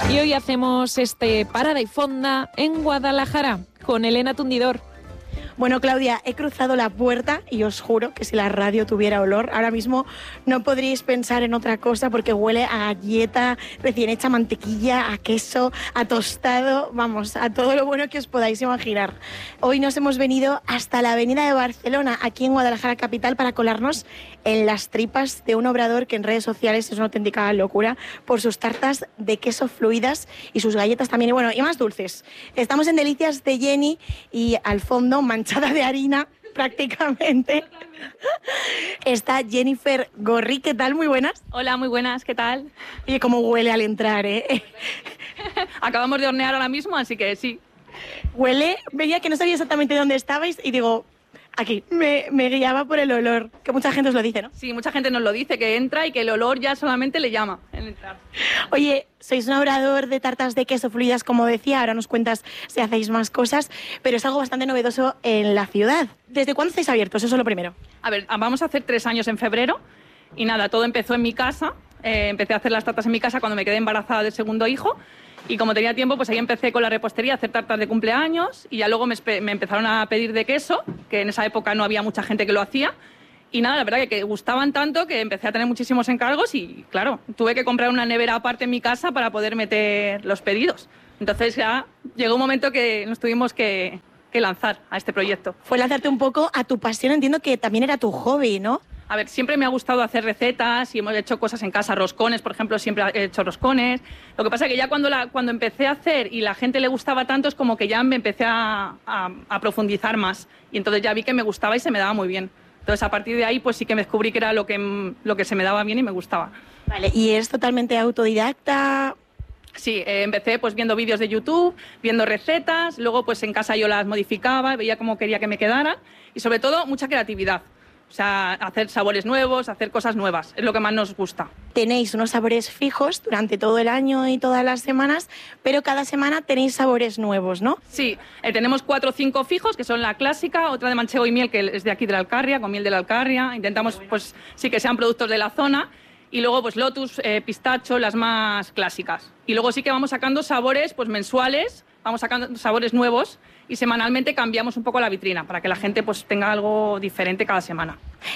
Y hoy hacemos este Parada y Fonda en Guadalajara con Elena Tundidor. Bueno, Claudia, he cruzado la puerta y os juro que si la radio tuviera olor, ahora mismo no podríais pensar en otra cosa porque huele a galleta recién hecha, mantequilla, a queso, a tostado, vamos, a todo lo bueno que os podáis imaginar. Hoy nos hemos venido hasta la avenida de Barcelona, aquí en Guadalajara capital, para colarnos en las tripas de un obrador que en redes sociales es una auténtica locura por sus tartas de queso fluidas y sus galletas también, y bueno, y más dulces. Estamos en Delicias de Jenny y al fondo, manchada de harina prácticamente, está Jennifer Gorri. ¿Qué tal? Muy buenas. Hola, muy buenas, ¿qué tal? Oye, cómo huele al entrar, ¿eh? Acabamos de hornear ahora mismo, así que sí. Huele, veía que no sabía exactamente dónde estabais y digo, aquí, me guiaba por el olor, que mucha gente os lo dice, ¿no? Sí, mucha gente nos lo dice, que entra y que el olor ya solamente le llama en entrar. Oye, sois un obrador de tartas de queso fluidas, como decía, ahora nos cuentas si hacéis más cosas, pero es algo bastante novedoso en la ciudad. ¿Desde cuándo estáis abiertos? Eso es lo primero. A ver, vamos a hacer 3 años en febrero y nada, todo empezó en mi casa. Empecé a hacer las tartas en mi casa cuando me quedé embarazada del segundo hijo. Y como tenía tiempo, pues ahí empecé con la repostería a hacer tartas de cumpleaños y ya luego me empezaron a pedir de queso, que en esa época no había mucha gente que lo hacía. Y nada, la verdad que gustaban tanto que empecé a tener muchísimos encargos y, claro, tuve que comprar una nevera aparte en mi casa para poder meter los pedidos. Entonces ya llegó un momento que nos tuvimos que lanzar a este proyecto. Fue lanzarte un poco a tu pasión, entiendo que también era tu hobby, ¿no? A ver, siempre me ha gustado hacer recetas y hemos hecho cosas en casa, roscones, por ejemplo, siempre he hecho roscones. Lo que pasa es que ya cuando empecé a hacer y la gente le gustaba tanto, es como que ya me empecé a profundizar más. Y entonces ya vi que me gustaba y se me daba muy bien. Entonces, a partir de ahí, pues sí que me descubrí que era lo que se me daba bien y me gustaba. Vale, ¿y es totalmente autodidacta? Sí, empecé pues viendo vídeos de YouTube, viendo recetas, luego pues en casa yo las modificaba, veía cómo quería que me quedaran y sobre todo mucha creatividad. O sea, hacer sabores nuevos, hacer cosas nuevas, es lo que más nos gusta. Tenéis unos sabores fijos durante todo el año y todas las semanas, pero cada semana tenéis sabores nuevos, ¿no? Sí, tenemos 4 o 5 fijos, que son la clásica, otra de manchego y miel, que es de aquí de la Alcarria, con miel de la Alcarria. Intentamos, pues sí, que sean productos de la zona. Y luego, pues lotus, pistacho, las más clásicas. Y luego sí que vamos sacando sabores, pues mensuales, vamos sacando sabores nuevos y semanalmente cambiamos un poco la vitrina para que la gente pues tenga algo diferente cada semana.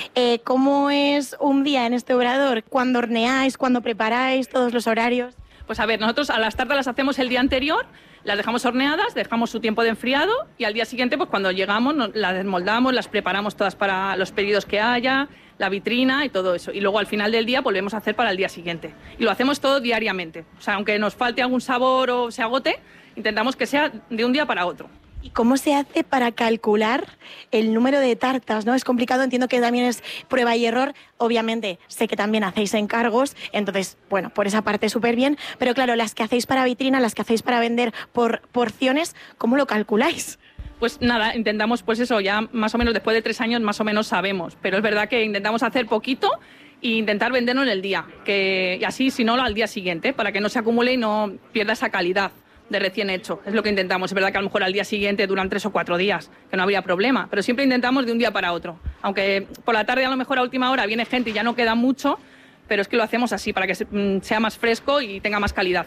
¿Cómo es un día en este obrador? ¿Cuándo horneáis? ¿Cuándo preparáis? ¿Todos los horarios? Pues a ver, nosotros a las tartas las hacemos el día anterior, las dejamos horneadas, dejamos su tiempo de enfriado y al día siguiente, pues cuando llegamos, las desmoldamos, las preparamos todas para los pedidos que haya, la vitrina y todo eso. Y luego al final del día volvemos a hacer para el día siguiente. Y lo hacemos todo diariamente. O sea, aunque nos falte algún sabor o se agote, intentamos que sea de un día para otro. ¿Y cómo se hace para calcular el número de tartas, no? Es complicado, entiendo que también es prueba y error. Obviamente, sé que también hacéis encargos, entonces, bueno, por esa parte súper bien. Pero claro, las que hacéis para vitrina, las que hacéis para vender por porciones, ¿cómo lo calculáis? Pues nada, intentamos, pues eso, ya más o menos después de 3 años más o menos sabemos. Pero es verdad que intentamos hacer poquito e intentar venderlo en el día. Y así, si no, al día siguiente, para que no se acumule y no pierda esa calidad de recién hecho. Es lo que intentamos. Es verdad que a lo mejor al día siguiente duran 3 o 4 días, que no habría problema, pero siempre intentamos de un día para otro. Aunque por la tarde a lo mejor a última hora viene gente y ya no queda mucho, pero es que lo hacemos así para que sea más fresco y tenga más calidad.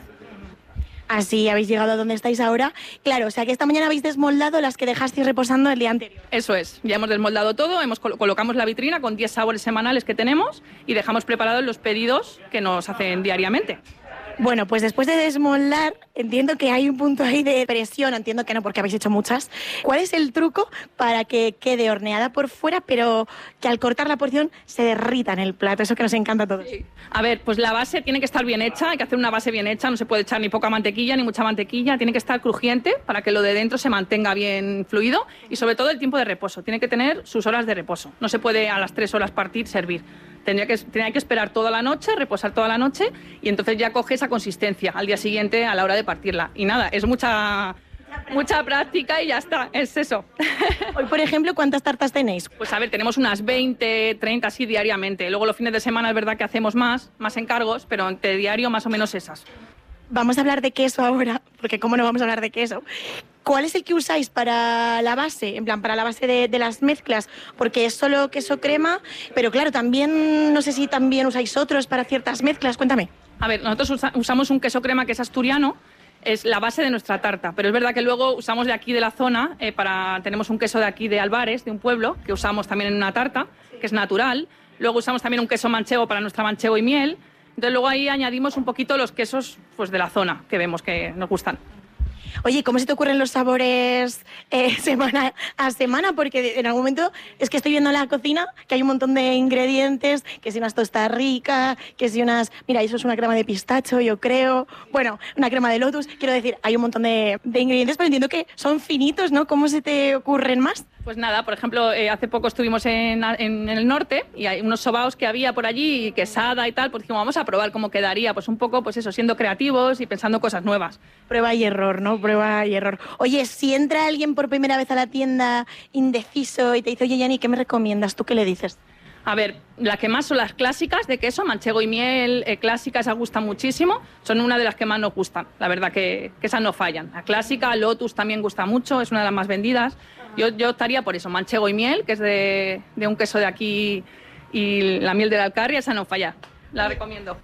Así habéis llegado a donde estáis ahora. Claro, o sea que esta mañana habéis desmoldado las que dejasteis reposando el día anterior. Eso es, ya hemos desmoldado todo, colocamos la vitrina con 10 sabores semanales que tenemos y dejamos preparados los pedidos que nos hacen diariamente. Bueno, pues después de desmoldar, entiendo que hay un punto ahí de presión, entiendo que no porque habéis hecho muchas. ¿Cuál es el truco para que quede horneada por fuera, pero que al cortar la porción se derrita en el plato? Eso que nos encanta a todos. Sí. A ver, pues la base tiene que estar bien hecha, hay que hacer una base bien hecha, no se puede echar ni poca mantequilla ni mucha mantequilla, tiene que estar crujiente para que lo de dentro se mantenga bien fluido y sobre todo el tiempo de reposo, tiene que tener sus horas de reposo, no se puede a las 3 horas partir, servir. Tenía que esperar toda la noche, reposar toda la noche y entonces ya coge esa consistencia al día siguiente a la hora de partirla. Y nada, es mucha práctica y ya está, es eso. Hoy, por ejemplo, ¿cuántas tartas tenéis? Pues a ver, tenemos unas 20, 30 así diariamente. Luego los fines de semana es verdad que hacemos más encargos, pero entre diario más o menos esas. Vamos a hablar de queso ahora, porque cómo no vamos a hablar de queso. ¿Cuál es el que usáis para la base? En plan, para la base de las mezclas, porque es solo queso crema, pero claro, también, no sé si también usáis otros para ciertas mezclas, cuéntame. A ver, nosotros usamos un queso crema que es asturiano, es la base de nuestra tarta, pero es verdad que luego usamos de aquí de la zona, tenemos un queso de aquí de Albares, de un pueblo, que usamos también en una tarta, que es natural. Luego usamos también un queso manchego para nuestra manchego y miel. Entonces luego ahí añadimos un poquito los quesos pues, de la zona, que vemos que nos gustan. Oye, ¿cómo se te ocurren los sabores semana a semana? Porque en algún momento es que estoy viendo en la cocina que hay un montón de ingredientes, que si unas tostas ricas, que si unas... Mira, eso es una crema de pistacho, yo creo. Bueno, una crema de lotus. Quiero decir, hay un montón de ingredientes, pero entiendo que son finitos, ¿no? ¿Cómo se te ocurren más? Pues nada, por ejemplo, hace poco estuvimos en el norte y hay unos sobaos que había por allí, quesada y tal, pues dijimos, vamos a probar cómo quedaría, pues un poco, pues eso, siendo creativos y pensando cosas nuevas. Prueba y error, ¿no? Prueba y error. Oye, si entra alguien por primera vez a la tienda indeciso y te dice, oye, Jenny, ¿qué me recomiendas? ¿Tú qué le dices? A ver, las que más son las clásicas de queso, manchego y miel, clásicas, esas gustan muchísimo, son una de las que más nos gustan, la verdad que esas no fallan. La clásica, Lotus también gusta mucho, es una de las más vendidas. Yo estaría por eso, manchego y miel, que es de un queso de aquí, y la miel de la Alcarria, esa no falla, la recomiendo.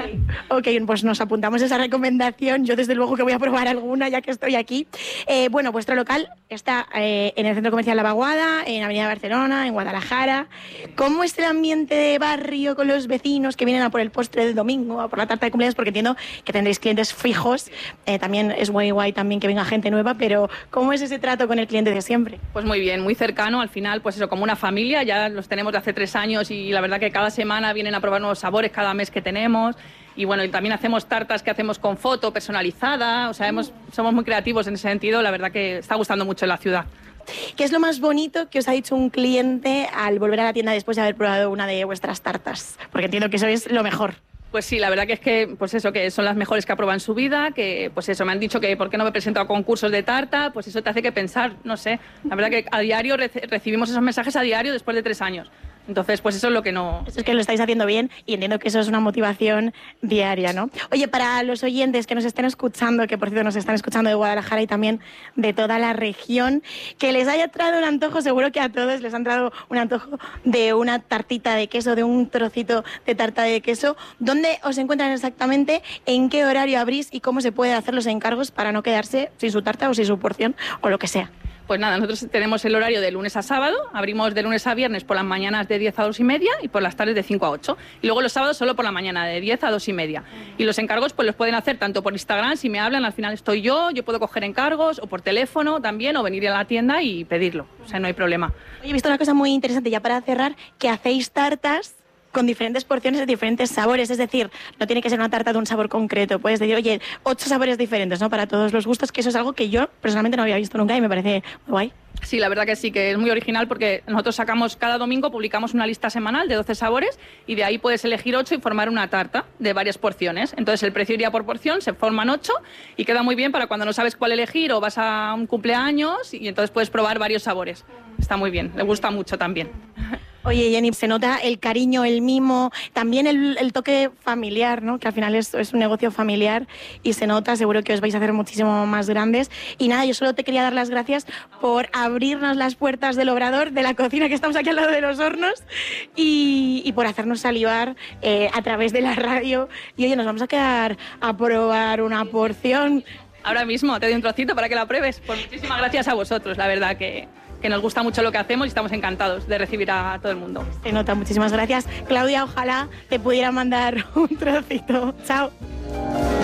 Ok, pues nos apuntamos esa recomendación. Yo desde luego que voy a probar alguna ya que estoy aquí. Bueno, vuestro local está en el Centro Comercial La Vaguada, en Avenida Barcelona, en Guadalajara. ¿Cómo es el ambiente de barrio con los vecinos que vienen a por el postre del domingo, a por la tarta de cumpleaños? Porque entiendo que tendréis clientes fijos. También es muy guay también que venga gente nueva, pero ¿cómo es ese trato con el cliente de siempre? Pues muy bien, muy cercano. Al final, pues eso, como una familia. Ya los tenemos de hace 3 años y la verdad que cada semana vienen a probar nuevos sabores cada mes que tenemos. Y bueno, y también hacemos tartas que hacemos con foto personalizada, o sea, somos muy creativos en ese sentido, la verdad que está gustando mucho en la ciudad. ¿Qué es lo más bonito que os ha dicho un cliente al volver a la tienda después de haber probado una de vuestras tartas? Porque entiendo que eso es lo mejor. Pues sí, la verdad que es que, pues eso, que son las mejores que ha probado en su vida, que pues eso, me han dicho que por qué no me presento a concursos de tarta, pues eso te hace que pensar, no sé, la verdad que a diario recibimos esos mensajes a diario después de 3 años. Entonces, pues eso es lo que no... Eso es que lo estáis haciendo bien y entiendo que eso es una motivación diaria, ¿no? Oye, para los oyentes que nos estén escuchando, que por cierto nos están escuchando de Guadalajara y también de toda la región, que les haya traído un antojo, seguro que a todos les han traído un antojo de una tartita de queso, de un trocito de tarta de queso. ¿Dónde os encuentran exactamente? ¿En qué horario abrís? ¿Y cómo se pueden hacer los encargos para no quedarse sin su tarta o sin su porción o lo que sea? Pues nada, nosotros tenemos el horario de lunes a sábado, abrimos de lunes a viernes por las mañanas de 10 a 2 y media y por las tardes de 5 a 8. Y luego los sábados solo por la mañana, de 10 a 2 y media. Y los encargos pues los pueden hacer tanto por Instagram, si me hablan, al final estoy yo puedo coger encargos, o por teléfono también, o venir a la tienda y pedirlo. O sea, no hay problema. Oye, he visto una cosa muy interesante ya para cerrar, que hacéis tartas con diferentes porciones de diferentes sabores, es decir, no tiene que ser una tarta de un sabor concreto, puedes decir, oye, 8 sabores diferentes, ¿no? Para todos los gustos, que eso es algo que yo personalmente no había visto nunca y me parece muy guay. Sí, la verdad que sí, que es muy original porque nosotros sacamos cada domingo, publicamos una lista semanal de 12 sabores y de ahí puedes elegir 8 y formar una tarta de varias porciones. Entonces el precio iría por porción, se forman 8 y queda muy bien para cuando no sabes cuál elegir o vas a un cumpleaños y entonces puedes probar varios sabores. Está muy bien, le gusta mucho también. Oye, Jenny, se nota el cariño, el mimo, también el toque familiar, ¿no? Que al final es un negocio familiar y se nota, seguro que os vais a hacer muchísimo más grandes. Y nada, yo solo te quería dar las gracias por abrirnos las puertas del obrador, de la cocina que estamos aquí al lado de los hornos y por hacernos salivar a través de la radio. Y oye, nos vamos a quedar a probar una porción. Ahora mismo te doy un trocito para que la pruebes. Pues muchísimas gracias a vosotros, la verdad que nos gusta mucho lo que hacemos y estamos encantados de recibir a todo el mundo. Se nota, muchísimas gracias. Claudia, ojalá te pudiera mandar un trocito. Chao.